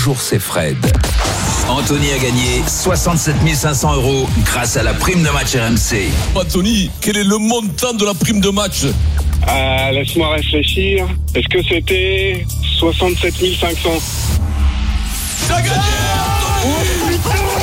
Bonjour, c'est Fred. Anthony a gagné 67 500 € grâce à la prime de match RMC. Anthony, quel est le montant de la prime de match ? Laisse-moi réfléchir. Est-ce que c'était 67 500 ? T'as gagné, Anthony !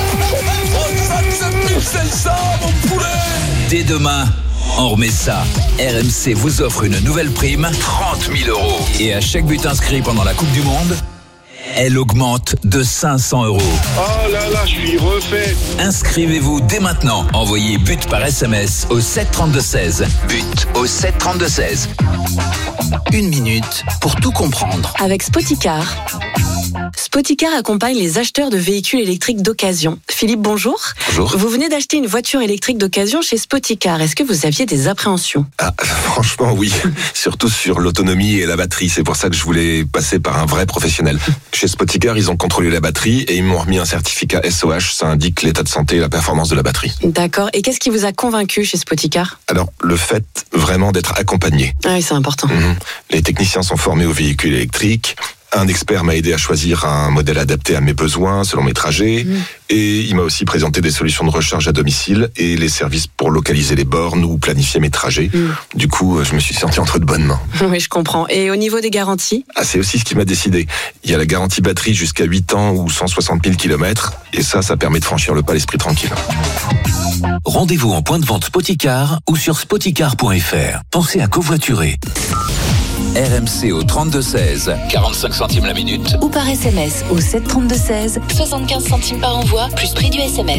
67 500, mon poulet ! Dès demain, on remet ça. RMC vous offre une nouvelle prime, 30 000 €. Et à chaque but inscrit pendant la Coupe du Monde, elle augmente de 500 €. Oh là là, je suis refait. Inscrivez-vous dès maintenant. Envoyez but par SMS au 732-16. But au 732-16. 1 minute pour tout comprendre. Avec Spoticar. Spoticar accompagne les acheteurs de véhicules électriques d'occasion. Philippe, bonjour. Bonjour. Vous venez d'acheter une voiture électrique d'occasion chez Spoticar. Est-ce que vous aviez des appréhensions ? Franchement, oui. Surtout sur l'autonomie et la batterie. C'est pour ça que je voulais passer par un vrai professionnel. Chez Spoticar, ils ont contrôlé la batterie et ils m'ont remis un certificat SOH. Ça indique l'état de santé et la performance de la batterie. D'accord. Et qu'est-ce qui vous a convaincu chez Spoticar ? Alors, le fait vraiment d'être accompagné. Oui, c'est important. Les techniciens sont formés aux véhicules électriques. Un expert m'a aidé à choisir un modèle adapté à mes besoins, selon mes trajets. Et il m'a aussi présenté des solutions de recharge à domicile et les services pour localiser les bornes ou planifier mes trajets. Du coup, je me suis senti entre de bonnes mains. Oui, je comprends. Et au niveau des garanties ? C'est aussi ce qui m'a décidé. Il y a la garantie batterie jusqu'à 8 ans ou 160 000 km. Et ça permet de franchir le pas l'esprit tranquille. Rendez-vous en point de vente Spoticar ou sur spoticar.fr. Pensez à covoiturer. RMC au 32-16, 45 centimes la minute. Ou par SMS au 732-16, 75 centimes par envoi, plus prix du SMS.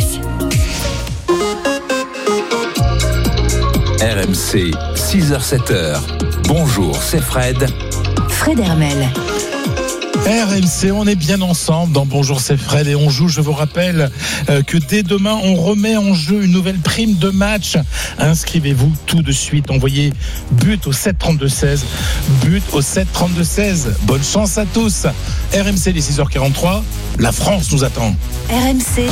RMC, 6h-7h. Bonjour, c'est Fred. Fred Hermel. RMC, on est bien ensemble dans Bonjour c'est Fred et on joue, je vous rappelle que dès demain on remet en jeu une nouvelle prime de match. Inscrivez-vous tout de suite, envoyez but au 732-16, but au 732-16. Bonne chance à tous. RMC, les 6h43, la France nous attend. RMC.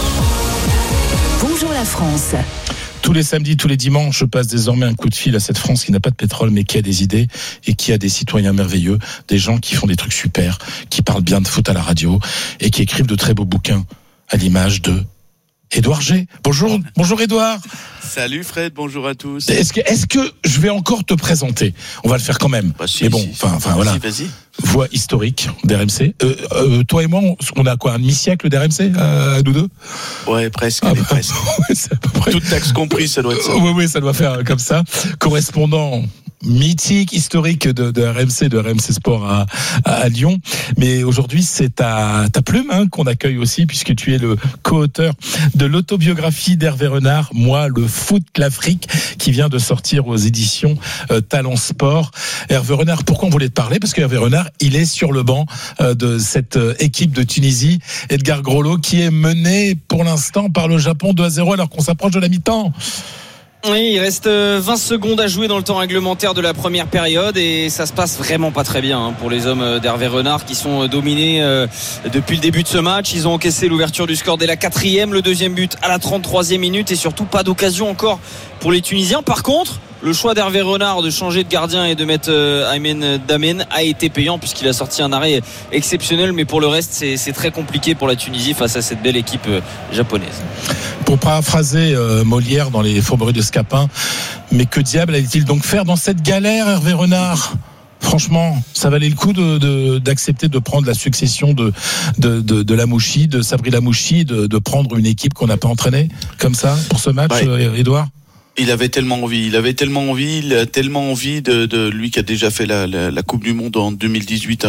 Bonjour la France. Tous les samedis, tous les dimanches, je passe désormais un coup de fil à cette France qui n'a pas de pétrole mais qui a des idées et qui a des citoyens merveilleux, des gens qui font des trucs super, qui parlent bien de foot à la radio et qui écrivent de très beaux bouquins à l'image de Édouard G. Bonjour Édouard. Salut Fred, bonjour à tous. Est-ce que je vais encore te présenter ? On va le faire quand même. Mais bon, voilà. Vas-y. Voix historique d'RMC. Toi et moi, on a quoi, un demi-siècle d'RMC à nous deux ? Ouais, presque. Presque. C'est à peu près. Toute taxe comprise, ça doit être ça. Oui, ça doit faire comme ça. Correspondant mythique, historique de RMC Sport à Lyon. Mais aujourd'hui, c'est ta plume qu'on accueille aussi, puisque tu es le co-auteur de l'autobiographie d'Hervé Renard, Moi, le foot, l'Afrique, qui vient de sortir aux éditions Talent Sport. Hervé Renard, pourquoi on voulait te parler ? Parce qu'Hervé Renard, il est sur le banc de cette équipe de Tunisie, Edgar Groslo, qui est mené pour l'instant par le Japon 2-0 alors qu'on s'approche de la mi-temps. Oui, il reste 20 secondes à jouer dans le temps réglementaire de la première période et ça se passe vraiment pas très bien pour les hommes d'Hervé Renard qui sont dominés depuis le début de ce match. Ils ont encaissé l'ouverture du score dès la 4e, le deuxième but à la 33e minute et surtout pas d'occasion encore pour les Tunisiens. Par contre, le choix d'Hervé Renard de changer de gardien et de mettre Aymen Damen a été payant puisqu'il a sorti un arrêt exceptionnel, mais pour le reste c'est très compliqué pour la Tunisie face à cette belle équipe japonaise. Pour paraphraser Molière dans Les Fourberies de Scapin, mais que diable allait-il donc faire dans cette galère, Hervé Renard ? Franchement, ça valait le coup d'accepter de prendre la succession de Lamouchi, de Sabri Lamouchi, de prendre une équipe qu'on n'a pas entraînée comme ça pour ce match, Édouard ? Il avait tellement envie, il a tellement envie de lui qui a déjà fait la Coupe du Monde en 2018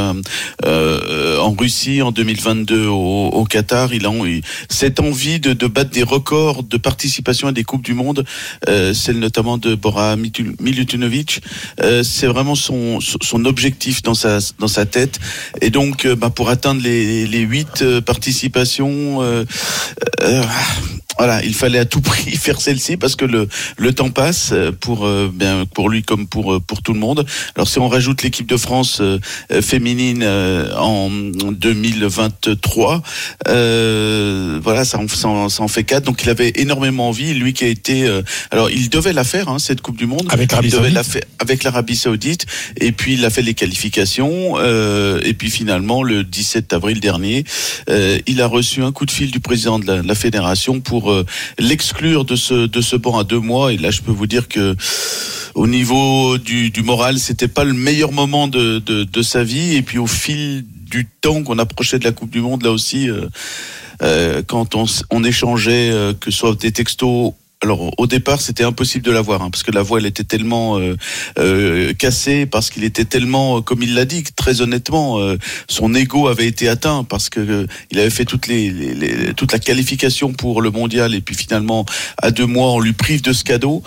en Russie, en 2022 au Qatar. Il a cette envie de battre des records de participation à des Coupes du Monde, celle notamment de Bora Milutinovic. C'est vraiment son objectif dans sa tête. Et donc, pour atteindre les 8 participations, Voilà, il fallait à tout prix faire celle-ci parce que le temps passe pour lui comme pour tout le monde. Alors si on rajoute l'équipe de France féminine en 2023, voilà, ça en fait 4. Donc il avait énormément envie. Lui qui a été, alors il devait la faire cette Coupe du Monde. Avec l'Arabie Saoudite. Il devait la faire avec l'Arabie Saoudite. Et puis il a fait les qualifications. Et puis finalement le 17 avril dernier, il a reçu un coup de fil du président de la fédération pour l'exclure de ce banc à 2 mois. Et là, je peux vous dire que au niveau du moral, c'était pas le meilleur moment de sa vie. Et puis au fil du temps qu'on approchait de la Coupe du Monde, là aussi, quand on échangeait, que ce soit des textos. Alors au départ c'était impossible de l'avoir parce que la voix elle était tellement cassée, parce qu'il était tellement, comme il l'a dit très honnêtement, son ego avait été atteint parce que il avait fait toute la qualification pour le mondial et puis finalement à 2 mois on lui prive de ce cadeau.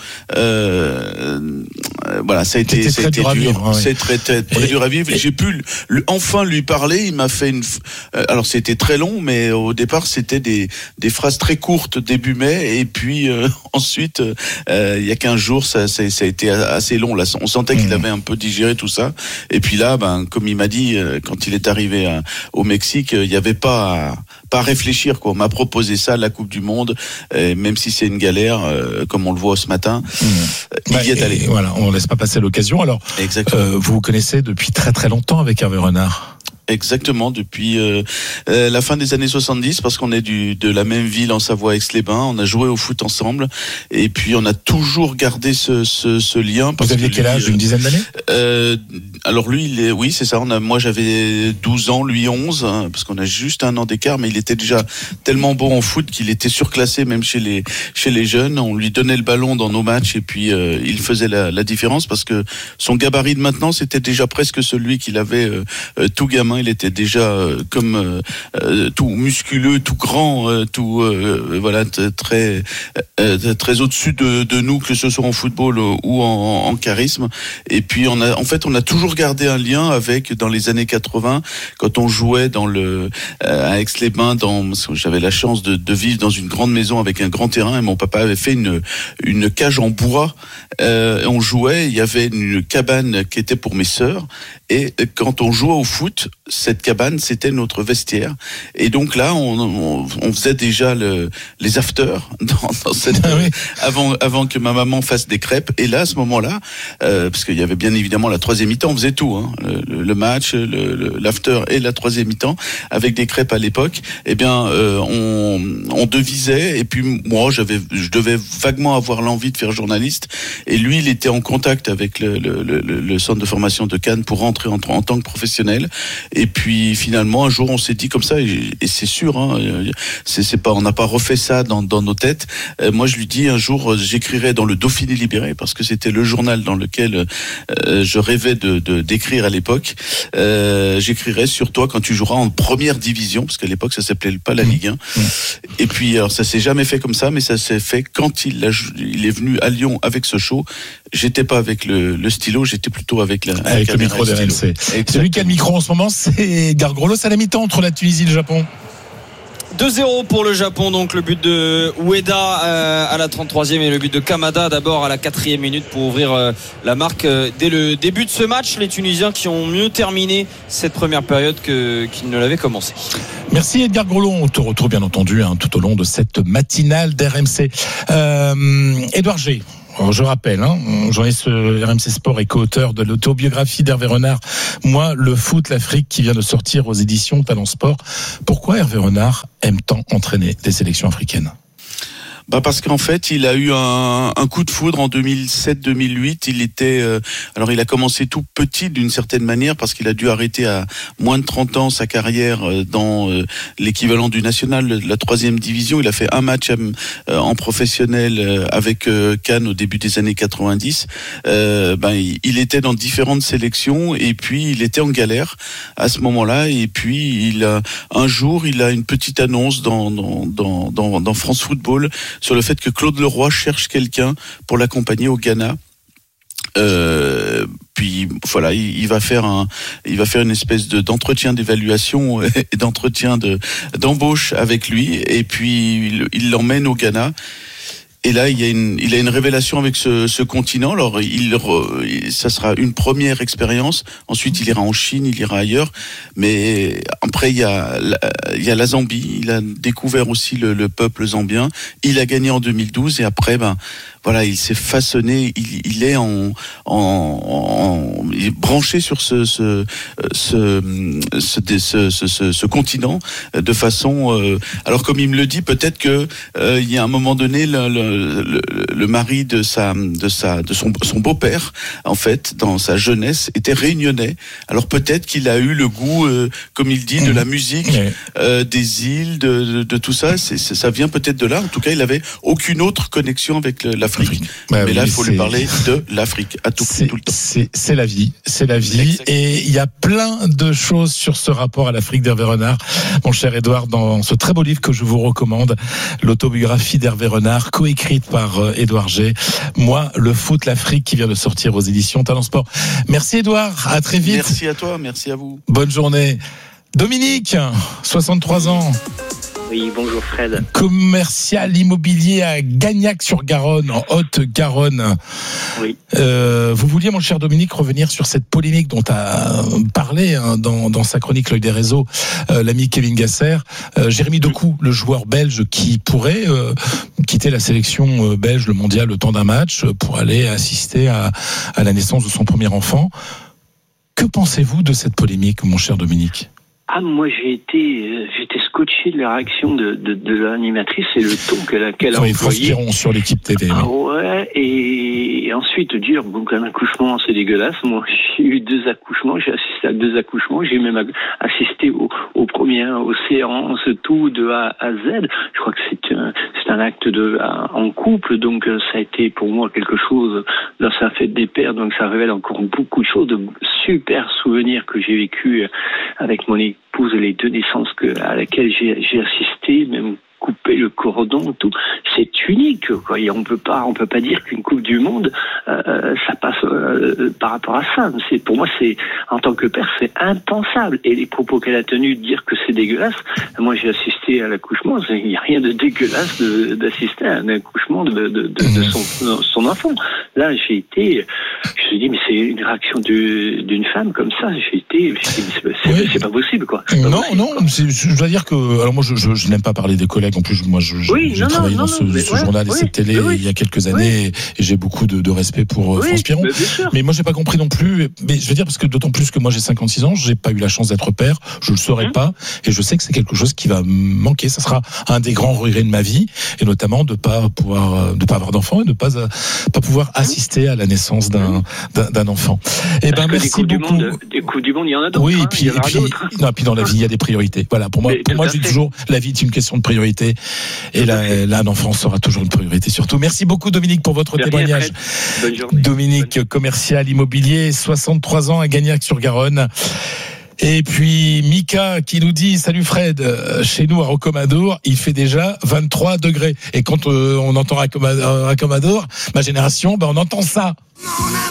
Voilà, ça a été dur, c'est très dur à vivre. Et j'ai pu enfin lui parler. Il m'a fait alors c'était très long, mais au départ c'était des phrases très courtes début mai et puis ensuite, il y a 15 jours, ça a été assez long. Là, on sentait qu'il avait un peu digéré tout ça. Et puis là, comme il m'a dit, quand il est arrivé au Mexique, il n'y avait pas à réfléchir, quoi. On m'a proposé ça, la Coupe du Monde, même si c'est une galère, comme on le voit ce matin. Il y est allé. Voilà, on ne laisse pas passer l'occasion. Alors, vous vous connaissez depuis très très longtemps avec Hervé Renard. Exactement, depuis la fin des années 70, parce qu'on est de la même ville en Savoie, Aix-les-Bains. On a joué au foot ensemble, et puis on a toujours gardé ce lien. Vous aviez quel âge, une dizaine d'années? Alors lui, oui, c'est ça. Moi, j'avais 12 ans, lui 11, parce qu'on a juste un an d'écart, mais il était déjà tellement bon en foot qu'il était surclassé même chez les jeunes. On lui donnait le ballon dans nos matchs, et puis il faisait la différence, parce que son gabarit de maintenant, c'était déjà presque celui qu'il avait tout gamin. Il était déjà comme tout musculeux, tout grand, voilà, très au-dessus de nous, que ce soit en football ou en charisme. Et puis on a toujours gardé un lien avec, dans les années 80, quand on jouait à Aix-les-Bains, j'avais la chance de vivre dans une grande maison avec un grand terrain, et mon papa avait fait une cage en bois. On jouait, il y avait une cabane qui était pour mes sœurs, et quand on jouait au foot, cette cabane, c'était notre vestiaire. Et donc là, on faisait déjà les afters dans cette, avant que ma maman fasse des crêpes. Et là, à ce moment-là, parce qu'il y avait bien évidemment la troisième mi-temps, on faisait tout, le match, l'after et la troisième mi-temps, avec des crêpes à l'époque. Eh bien, on devisait. Et puis moi, je devais vaguement avoir l'envie de faire journaliste. Et lui, il était en contact avec le centre de formation de Cannes pour rentrer en tant que professionnel. Et puis finalement un jour on s'est dit comme ça, et c'est sûr, c'est pas, on n'a pas refait ça dans nos têtes. Moi je lui dis un jour j'écrirai dans le Dauphiné libéré, parce que c'était le journal dans lequel je rêvais d'écrire à l'époque. J'écrirai sur toi quand tu joueras en première division, parce qu'à l'époque ça s'appelait pas la Ligue 1. Et puis alors ça s'est jamais fait comme ça, mais ça s'est fait quand il est venu à Lyon avec ce show. J'étais pas avec le stylo, j'étais plutôt avec le micro de RMC. Celui qui a le micro en ce moment, c'est Gargrolos à la mi-temps entre la Tunisie et le Japon. 2-0 pour le Japon, donc le but de Ueda à la 33e et le but de Kamada d'abord à la 4e minute pour ouvrir la marque dès le début de ce match. Les Tunisiens qui ont mieux terminé cette première période qu'ils ne l'avaient commencé. Merci Edgar Grelot, on te retrouve bien entendu tout au long de cette matinale d'RMC. Édouard G. Je rappelle, journaliste RMC Sport et co-auteur de l'autobiographie d'Hervé Renard, Moi, le foot, l'Afrique, qui vient de sortir aux éditions Talent Sport. Pourquoi Hervé Renard aime tant entraîner des sélections africaines ? Parce qu'en fait, il a eu un coup de foudre en 2007-2008. Il a commencé tout petit d'une certaine manière, parce qu'il a dû arrêter à moins de 30 ans sa carrière dans l'équivalent du national, la 3e division. Il a fait un match en professionnel avec Cannes au début des années 90. Il était dans différentes sélections, et puis il était en galère à ce moment-là. Et puis un jour, il a une petite annonce dans France Football sur le fait que Claude Leroy cherche quelqu'un pour l'accompagner au Ghana. puis voilà, il va faire une espèce d'entretien d'évaluation et d'entretien d'embauche avec lui, et puis il l'emmène au Ghana. Et là, il a une révélation avec ce continent. Alors, ça sera une première expérience. Ensuite, il ira en Chine, il ira ailleurs. Mais après, il y a la Zambie. Il a découvert aussi le peuple zambien. Il a gagné en 2012. Et après, voilà, il s'est façonné. Il est il est branché sur ce continent de façon. Alors, comme il me le dit, peut-être que il y a un moment donné le mari de son beau-père, en fait, dans sa jeunesse, était réunionnais. Alors peut-être qu'il a eu le goût, comme il dit, de la musique, des îles, de tout ça. Ça vient peut-être de là. En tout cas, il avait aucune autre connexion avec l'Afrique. Mais là, il faut lui parler de l'Afrique à tout le temps. C'est la vie. C'est la vie. Exactement. Et il y a plein de choses sur ce rapport à l'Afrique d'Hervé Renard, mon cher Édouard, dans ce très beau livre que je vous recommande, l'autobiographie d'Hervé Renard, écrite par Édouard G. Moi, le foot, l'Afrique, qui vient de sortir aux éditions Talent Sport. Merci Édouard, à très vite. Merci à toi, merci à vous. Bonne journée. Dominique, 63 ans. Oui, bonjour Fred. Commercial immobilier à Gagnac-sur-Garonne, en Haute-Garonne. Oui. Vous vouliez, mon cher Dominique, revenir sur cette polémique dont a parlé dans sa chronique L'œil des réseaux l'ami Kevin Gasser. Jérémy Doku, le joueur belge qui pourrait quitter la sélection belge, le mondial, le temps d'un match, pour aller assister à la naissance de son premier enfant. Que pensez-vous de cette polémique, mon cher Dominique ? Moi j'étais scotché de la réaction de l'animatrice et le ton qu'elle a employé. France Piron sur l'équipe TV. Ouais, et ensuite dire qu'un accouchement c'est dégueulasse. Moi j'ai eu 2 accouchements, j'ai assisté à 2 accouchements, j'ai même assisté aux premières, aux séances, tout de A à Z. Je crois que c'est un acte en couple, donc ça a été pour moi quelque chose. Là, ça a fait des pères, donc ça révèle encore beaucoup de choses, de super souvenirs que j'ai vécu avec mon épouse, les 2 naissances à laquelle j'ai assisté, même couper le cordon, tout, c'est unique, quoi. Et on peut pas dire qu'une Coupe du Monde, ça passe par rapport à ça. Pour moi, en tant que père, c'est impensable. Et les propos qu'elle a tenus de dire que c'est dégueulasse, moi j'ai assisté à l'accouchement, il n'y a rien de dégueulasse d'assister à un accouchement de son enfant. Là, je me suis dit, mais c'est une réaction d'une femme comme ça. C'est pas possible, quoi. Non, je dois dire que, alors moi, je n'aime pas parler des collègues. En plus, moi, j'ai travaillé dans ce journal et cette télé il y a quelques années, et j'ai beaucoup de respect pour France Piron. Mais moi, j'ai pas compris non plus. Mais je veux dire, parce que d'autant plus que moi, j'ai 56 ans, j'ai pas eu la chance d'être père, je le saurais pas, et je sais que c'est quelque chose qui va me manquer. Ça sera un des grands regrets de ma vie, et notamment de pas avoir d'enfant et de pas pouvoir assister à la naissance d'un enfant. Et merci beaucoup. Des Coupes du Monde, il y en a d'autres. Oui, et puis dans la vie, il y a des priorités. Voilà, pour moi, je dis toujours, la vie est une question de priorité. Et là, l'enfance sera toujours une priorité surtout. Merci beaucoup Dominique pour votre témoignage. Bonne journée. Dominique, commercial immobilier, 63 ans à Gagnac-sur-Garonne. Et puis Mika qui nous dit: salut Fred, chez nous à Rocamadour il fait déjà 23 degrés. Et quand on entend Rocamadour, ma génération, on entend ça.